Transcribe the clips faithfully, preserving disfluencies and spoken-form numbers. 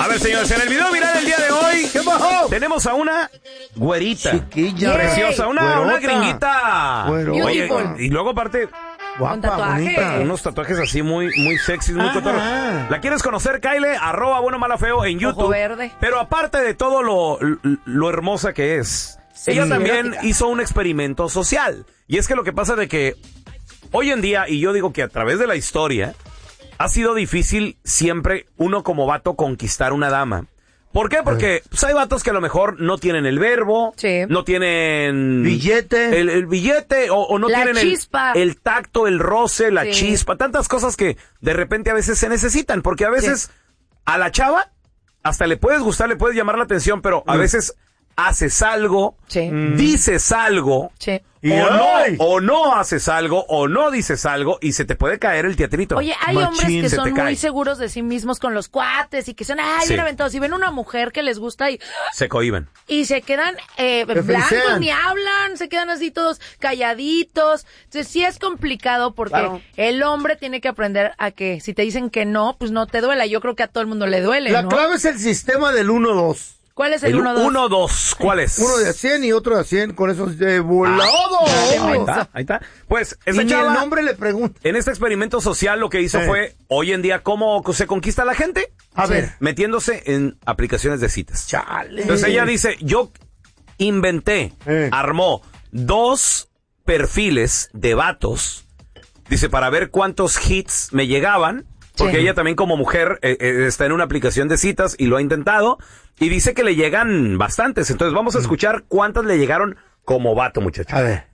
A ver, señores, en el video viral del día de hoy, ¿qué pasó? Tenemos a una güerita. Chiquilla. Preciosa, una, una Güerota. gringuita. Güerota. Oye, y luego aparte... Guapa, bonita. Unos tatuajes así muy, muy sexys, muy cotorros. ¿La quieres conocer, Kyle? Arroba bueno, mala, feo en YouTube. Ojo verde. Pero aparte de todo lo, lo, lo hermosa que es, Sí, ella también erótica. hizo un experimento social. Y es que lo que pasa de que hoy en día, y yo digo que a través de la historia, ha sido difícil siempre uno como vato conquistar una dama. ¿Por qué? Porque pues, hay vatos que a lo mejor no tienen el verbo, Sí. no tienen... Billete. El, el billete, o, o no La tienen el, chispa. el tacto, el roce, la Sí. chispa, tantas cosas que de repente a veces se necesitan, porque a veces a la chava hasta le puedes gustar, le puedes llamar la atención, pero a Mm. veces haces algo, Sí. dices algo, Sí. Y o, ay. no, o no haces algo, o no dices algo, y se te puede caer el teatrito. Oye, hay Machín, hombres que se son te cae. muy seguros de sí mismos con los cuates y que son, ay, Sí. bien aventados. Y ven una mujer que les gusta y, Se cohiben. y se quedan eh, blancos, frisean. ni hablan, se quedan así todos calladitos. Entonces sí es complicado porque Claro. el hombre tiene que aprender a que si te dicen que no, pues no te duela. Yo creo que a todo el mundo le duele, La ¿no? clave es el sistema del uno dos. ¿Cuál es el El uno dos? uno dos, ¿cuál es? Uno de a cien y otro de a cien, con esos de volado. Ahí está, ahí está. Pues, Y esa ni chava, el nombre le pregunta. en este experimento social lo que hizo Sí. fue, hoy en día, ¿cómo se conquista a la gente? A ver. Metiéndose en aplicaciones de citas. Chale. Entonces ella dice, yo inventé, Eh. armó dos perfiles de vatos, dice, para ver cuántos hits me llegaban, porque Sí. ella también como mujer eh, eh, está en una aplicación de citas y lo ha intentado, y dice que le llegan bastantes. Entonces vamos a escuchar cuántas le llegaron como vato, muchacho. A ver.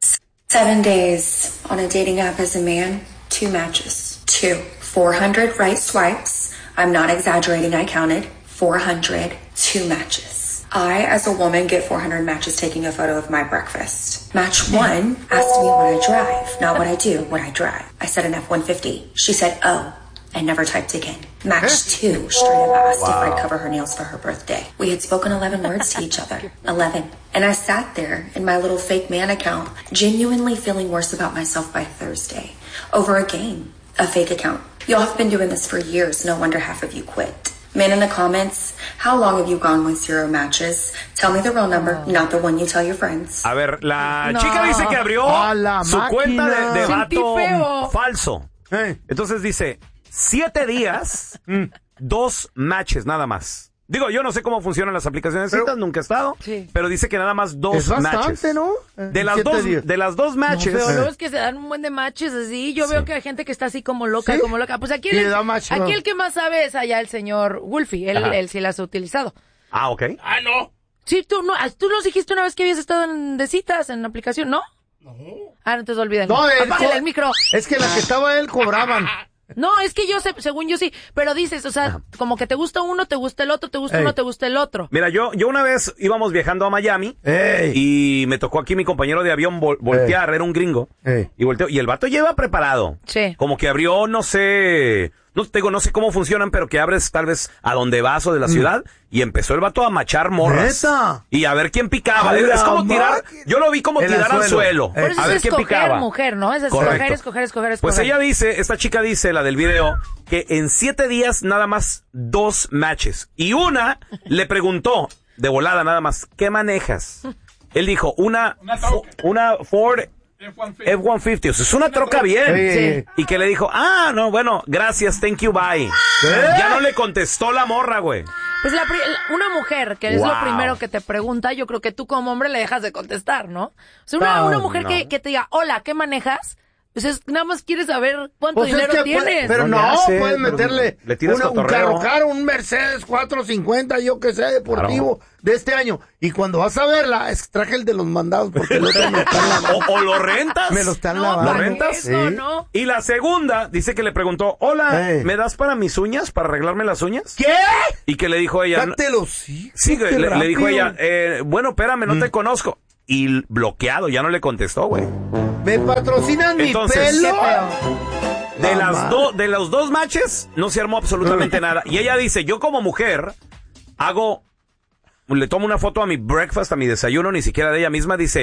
Seven days on a dating app as a man, two matches. Two. four hundred right swipes. I'm not exaggerating, I counted. four hundred, two matches. I, as a woman, get four hundred matches taking a photo of my breakfast. Match one asked me what I drive, not what I do, what I drive. I said an F one fifty. She said, oh, and never typed again. Match two straight up asked if I'd cover her nails for her birthday. We had spoken eleven words to each other. eleven. And I sat there in my little fake man account, genuinely feeling worse about myself by Thursday. Over a game, a fake account. Y'all have been doing this for years, no wonder half of you quit. Men in the comments, how long have you gone with zero matches? Tell me the real number, not the one you tell your friends. A ver, la No. chica dice que abrió A la su máquina. cuenta de, de Sentí vato feo. falso. Eh. Entonces dice, siete días, dos matches nada más. Digo, yo no sé cómo funcionan las aplicaciones de Pero- citas, nunca he estado, Sí. pero dice que nada más dos Es bastante, matches. ¿no? De En las siete dos, días. de las dos matches. Pero luego es que se dan un buen de matches así. Yo veo que hay gente que está así como loca, ¿Sí? como loca. Pues aquí, Y el, le da match, aquí ¿no? el que más sabe es allá el señor Wolfie. Él, Ajá. él sí las ha utilizado. Ah, ok. Ah, no. Sí, tú, no, ah, tú nos dijiste una vez que habías estado en, de citas en la aplicación, ¿no? No. Ah, no te olvides. No, él Apágale co- el micro. Es que la que estaba él cobraban. No, es que yo sé, según yo sí. Pero dices, o sea, como que te gusta uno, te gusta el otro, te gusta Ey. uno, te gusta el otro. Mira, yo, yo una vez íbamos viajando a Miami Ey. y me tocó aquí mi compañero de avión vol- voltear, era un gringo. Ey. Y volteó, y el vato lleva preparado. Sí. Como que abrió, no sé, no te digo, no sé cómo funcionan, pero que abres tal vez a donde vas o de la ciudad y empezó el vato a machar morras. ¿Neta? Y a ver quién picaba. A es la como tirar, máquina. yo lo vi como El tirar al anzuelo. suelo. Eh. Por eso a es ver quién escoger picaba. mujer, ¿no? Es Correcto. escoger, escoger, escoger, escoger. Pues ella dice, esta chica dice, la del video, que en siete días nada más dos matches. Y una le preguntó, de volada nada más, ¿qué manejas? Él dijo, una, Una Fo- troca. una Ford F ciento cincuenta. F ciento cincuenta, o sea, es una troca bien. Sí. Y que le dijo, ah, no, bueno, gracias, thank you, bye. Ya no le contestó la morra, güey. Pues la pri- una mujer, que es Wow. lo primero que te pregunta, yo creo que tú como hombre le dejas de contestar, ¿no? O sea, una, No, una mujer no. que, que te diga, hola, ¿qué manejas? Pues es, nada más quieres saber cuánto Pues es dinero que tienes. puede- pero No no, le hace, puedes pero meterle le tiras una- un cotorreo. carro caro, un Mercedes cuatrocientos cincuenta, yo que sé, deportivo, de este año. Y cuando vas a verla, es, traje el de los mandados porque el otro me lo están lavando. O, o lo rentas. Me lo están No, lavando. ¿Lo ¿para rentas? eso, Sí. no? Y la segunda, dice que le preguntó, hola, Ey. ¿me das para mis uñas? ¿Para arreglarme las uñas? ¿Qué? Y que le dijo ella... Dátelo, sí. Sí, güey, qué le, le dijo rápido. ella, eh, bueno, espérame, no te conozco. Y bloqueado, ya no le contestó, güey. ¿Me patrocinan mi Entonces, pelo? Qué feo. De, Mamá. las do- de los dos matches, no se armó absolutamente nada. Y ella dice, yo como mujer, hago, le tomo una foto a mi breakfast, a mi desayuno, ni siquiera de ella misma, dice,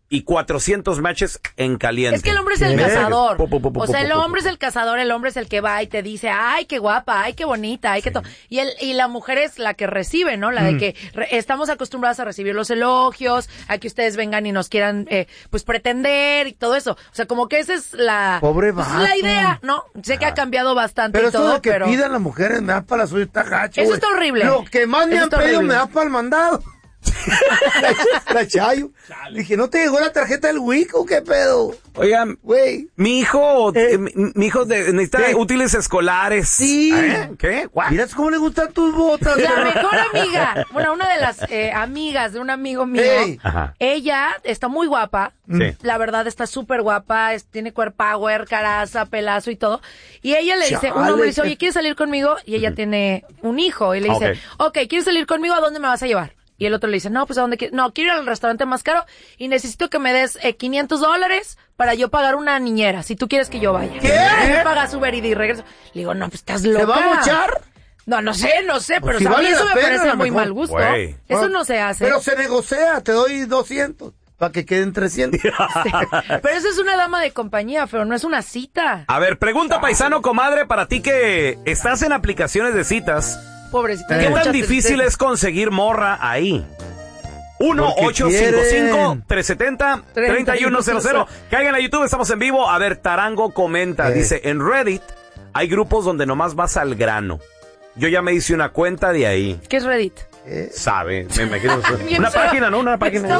y cuatrocientos matches en caliente. Es que el hombre es el ¿Qué? cazador. Po, po, po, po, O sea, el po, po, hombre es el cazador, el hombre es el que va y te dice, ay, qué guapa, ay, qué bonita, ay, qué todo. Y el, y la mujer es la que recibe, ¿no? La de que re- estamos acostumbradas a recibir los elogios, a que ustedes vengan y nos quieran, eh, pues, pretender y todo eso. O sea, como que esa es la... Pobre pues, vato. la idea, ¿no? Sé que ha cambiado bastante Pero y eso todo, de que pero... pidan las mujeres me da para la suya, está gacho, Eso güey. está horrible. Lo que más me Eso han está pedido horrible. me da para el mandado. la, la Chayo. Dije, ¿no te llegó la tarjeta del Wii o qué pedo? Oigan, Güey. mi hijo, Eh. eh, mi, mi hijo de- necesita ¿Qué? útiles escolares. Sí. ¿Eh? ¿Qué? Guau. Miras cómo le gustan tus botas. La mejor amiga, bueno, una de las eh, amigas de un amigo mío, Ey. Ajá. ella está muy guapa, Sí. la verdad está súper guapa, es- tiene cuerpo power, caraza, pelazo y todo, y ella le dice, un Chale, hombre dice, qué- oye, ¿quieres salir conmigo? Y ella tiene un hijo, y le dice, Ok. ok, ¿quieres salir conmigo? ¿A dónde me vas a llevar? Y el otro le dice, no, pues ¿a dónde quieres? No, quiero ir al restaurante más caro y necesito que me des eh, quinientos dólares para yo pagar una niñera, si tú quieres que yo vaya. ¿Qué? Y me pagas Uber y regreso. Le digo, no, pues estás loca. ¿Se va a mochar? No, no sé, no sé, pero si o sea, a mí vale eso la me pena, parece a lo muy mejor. mal gusto. Güey. Eso no se hace. Pero se negocia, te doy doscientos para que queden trescientos. Pero eso es una dama de compañía, pero no es una cita. A ver, pregunta paisano, comadre, para ti que estás en aplicaciones de citas, Pobrecita. ¿qué tiene tan mucha difícil tristeza. es conseguir morra ahí? uno Porque ocho cinco cinco, quieren. tres siete cero, tres uno cero cero. Caigan a YouTube, estamos en vivo. A ver, Tarango comenta, Eh. dice, en Reddit hay grupos donde nomás vas al grano. Yo ya me hice una cuenta de ahí. ¿Qué es Reddit? ¿Sabe? Me imagino. Bien Una feo. página, ¿no? Una página.